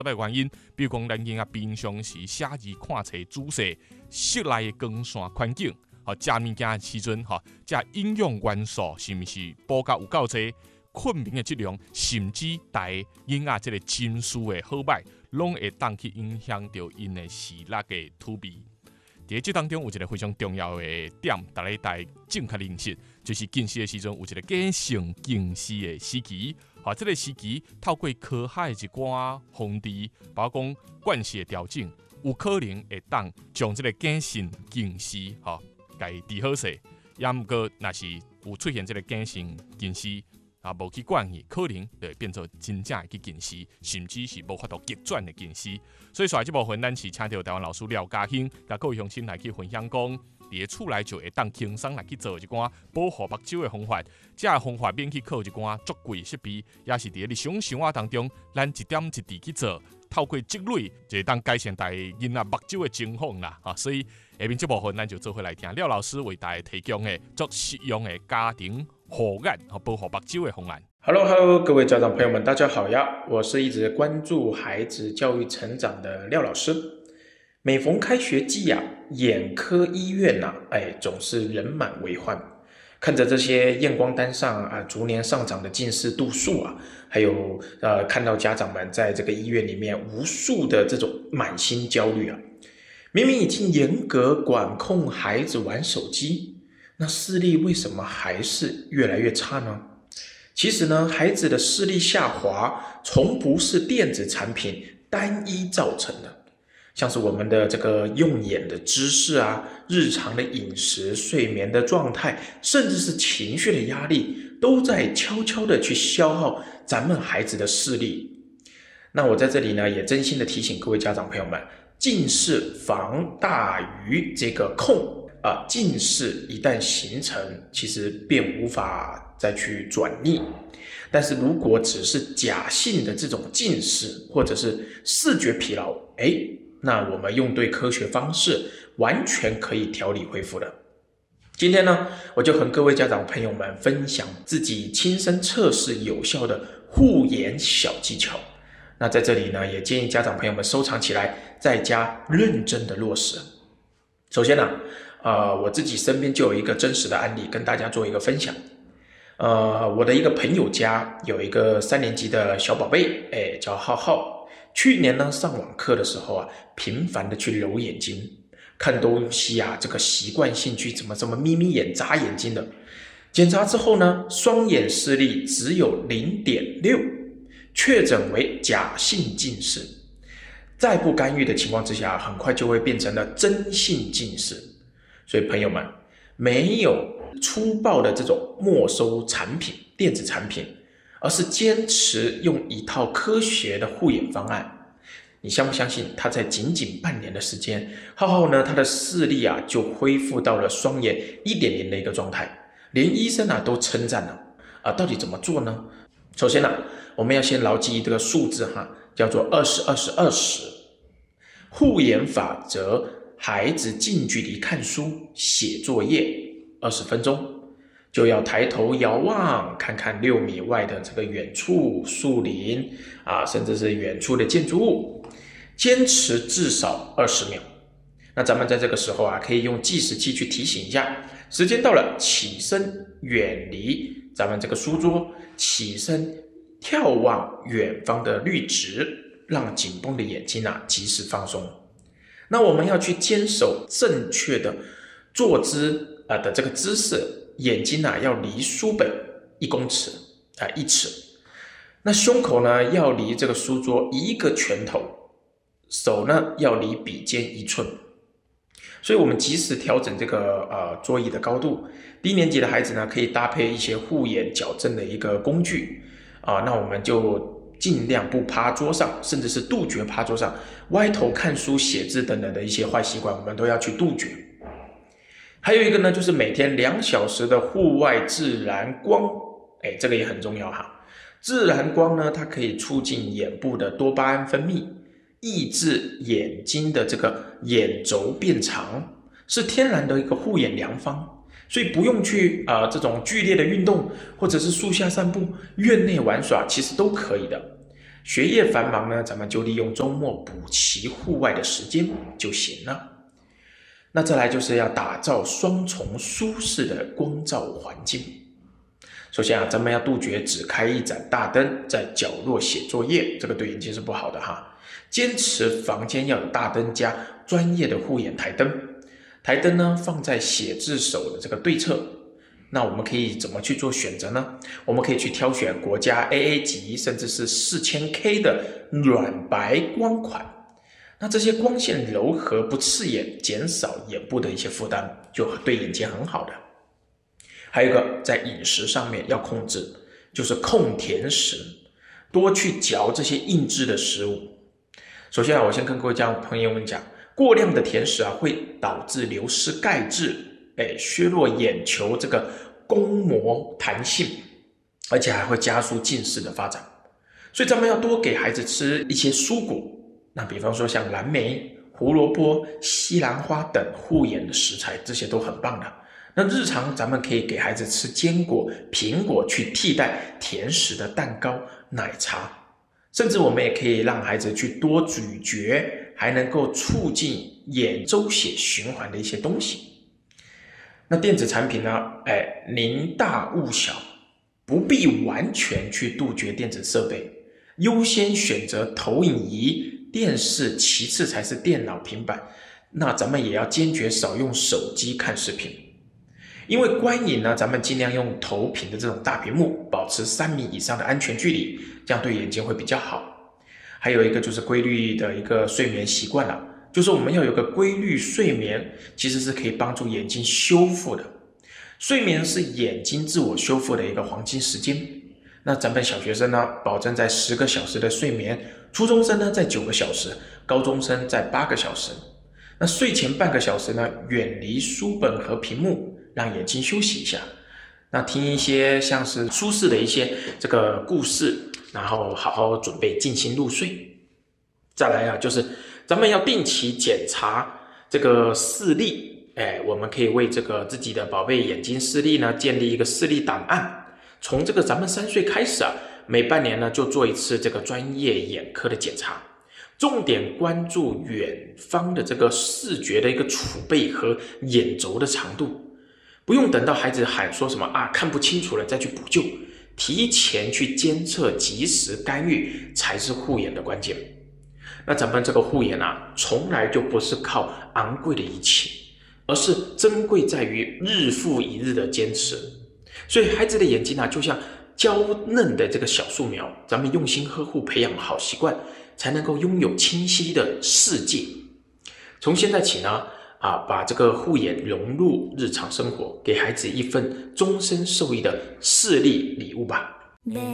的原因，比如讲咱囡仔平常时写字看册仔细，室内的光线环境，食物件的时阵，食营养元素是毋是补甲有够济？困眠的质量，甚至带囡仔这个情绪的好歹，拢会当去影响到因的视力的突鼻。在这当中有一个非常重要的点，大家带正确认识，就是近视的时阵有一个假性近视的时期。这个时期透过科学的一寡方治，包括讲惯视的调整，有可能会当将这个假性近视给治好势。也毋过，若是有出现这个假性近视，无去管伊，可能就会变做真正的近视，甚至是无法度逆转的近视。所以说，这部分咱是请到台湾老师廖家兴，甲各位乡亲来去分享讲，伫厝内就会当轻松来去做一寡保护目睭的方法。这个方法免去靠一寡足贵设备，也是伫日常生活当中，咱一点一滴去做。透过积累，就会当改善大家囡仔目睭的情况啦。所以下面这部分咱就做回来听廖老师为大家提供的足实用的家庭护眼和保护目睭的方案。 Hello， 各位家长朋友们，大家好呀！我是一直关注孩子教育成长的廖老师。每逢开学季眼科医院总是人满为患。看着这些验光单上逐年上涨的近视度数还有看到家长们在这个医院里面无数的这种满心焦虑明明已经严格管控孩子玩手机，那视力为什么还是越来越差呢？其实呢，孩子的视力下滑从不是电子产品单一造成的。像是我们的这个用眼的姿势日常的饮食、睡眠的状态，甚至是情绪的压力，都在悄悄的去消耗咱们孩子的视力。那我在这里呢，也真心的提醒各位家长朋友们，近视防大于这个控近视一旦形成，其实便无法再去转逆。但是如果只是假性的这种近视，或者是视觉疲劳，那我们用对科学方式，完全可以调理恢复的。今天呢，我就和各位家长朋友们分享自己亲身测试有效的护眼小技巧。那在这里呢，也建议家长朋友们收藏起来，在家认真的落实。首先我自己身边就有一个真实的案例跟大家做一个分享。我的一个朋友家有一个3年级的小宝贝，叫浩浩。去年呢，上网课的时候频繁的去揉眼睛，看东西这个习惯性去怎么这么眯眯眼、眨眼睛的。检查之后呢，双眼视力只有 0.6， 确诊为假性近视。再不干预的情况之下，很快就会变成了真性近视。所以朋友们，没有粗暴的这种没收产品、电子产品，而是坚持用一套科学的护眼方案。你相不相信，他在仅仅半年的时间，浩浩呢，他的视力就恢复到了双眼 1.0 的一个状态，连医生都称赞了。到底怎么做呢？首先我们要先牢记这个数字叫做20-20-20。护眼法则，孩子近距离看书、写作业20分钟。就要抬头遥望，看看6米外的这个远处树林甚至是远处的建筑物，坚持至少20秒。那咱们在这个时候可以用计时器去提醒一下，时间到了，起身远离咱们这个书桌，起身眺望远方的绿植，让紧绷的眼睛及时放松。那我们要去坚守正确的坐姿的这个姿势。眼睛要离书本1公尺1尺，那胸口呢要离这个书桌1个拳头，手呢要离笔尖1寸。所以我们及时调整这个桌椅的高度。低年级的孩子呢，可以搭配一些护眼矫正的一个工具那我们就尽量不趴桌上，甚至是杜绝趴桌上，歪头看书、写字等等的一些坏习惯，我们都要去杜绝。还有一个呢，就是每天2小时的户外自然光，这个也很重要自然光呢，它可以促进眼部的多巴胺分泌，抑制眼睛的这个眼轴变长，是天然的一个护眼良方。所以不用去这种剧烈的运动，或者是树下散步、院内玩耍，其实都可以的。 学业繁忙呢，咱们就利用周末补齐户外的时间就行了。那再来就是要打造双重舒适的光照环境。首先咱们要杜绝只开一盏大灯在角落写作业，这个对眼睛是不好的哈。坚持房间要有大灯加专业的护眼台灯，台灯呢放在写字手的这个对侧。那我们可以怎么去做选择呢？我们可以去挑选国家 AA 级甚至是4000K 的软白光款。那这些光线柔和不刺眼，减少眼部的一些负担，就对眼睛很好的。还有一个在饮食上面要控制，就是控甜食，多去嚼这些硬质的食物。首先我先跟各位朋友们讲，过量的甜食会导致流失钙质，削弱眼球这个弓膜弹性，而且还会加速近视的发展。所以咱们要多给孩子吃一些蔬果，那比方说像蓝莓、胡萝卜、西兰花等护眼的食材，这些都很棒的。那日常咱们可以给孩子吃坚果、苹果去替代甜食的蛋糕、奶茶，甚至我们也可以让孩子去多咀嚼，还能够促进眼周血循环的一些东西。那电子产品呢，宁大勿小，不必完全去杜绝电子设备，优先选择投影仪、电视，其次才是电脑、平板。那咱们也要坚决少用手机看视频。因为观影呢，咱们尽量用投屏的这种大屏幕，保持3米以上的安全距离，这样对眼睛会比较好。还有一个就是规律的一个睡眠习惯了，就是我们要有个规律睡眠，其实是可以帮助眼睛修复的。睡眠是眼睛自我修复的一个黄金时间。那咱们小学生呢，保证在10个小时的睡眠，初中生呢在9个小时，高中生在8个小时。那睡前半个小时呢，远离书本和屏幕，让眼睛休息一下。那听一些像是舒适的一些这个故事，然后好好准备进行入睡。再来就是咱们要定期检查这个视力，我们可以为这个自己的宝贝眼睛视力呢建立一个视力档案。从这个咱们3岁开始每半年呢就做一次这个专业眼科的检查，重点关注远方的这个视觉的一个储备和眼轴的长度，不用等到孩子喊说什么看不清楚了再去补救，提前去监测，及时干预才是护眼的关键。那咱们这个护眼从来就不是靠昂贵的仪器，而是珍贵在于日复一日的坚持。所以孩子的眼睛就像娇嫩的这个小树苗，咱们用心呵护，培养好习惯，才能够拥有清晰的世界。从现在起呢，把这个护眼融入日常生活，给孩子一份终身受益的视力礼物吧。